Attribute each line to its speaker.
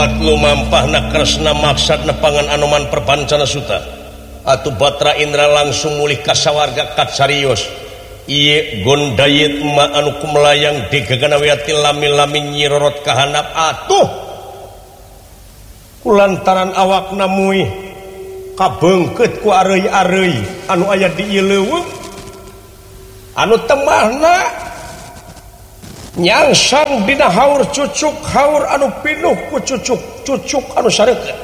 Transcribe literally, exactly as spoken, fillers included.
Speaker 1: buat lumampahna kresna maksad nepangan Anoman perpancana suta atuh Batra Indra langsung mulih ka sawarga katsarios ieu gondayet ma anu kumelayang digaganawiati lami-lami nyirorot kahandap atuh kulantaran awakna muih kabeungkeut ku areuy-areuy anu aya di ieu leuweung anu temahna nyangsang dina haur cucuk haur anu pinuh ku cucuk cucuk anu sareukeut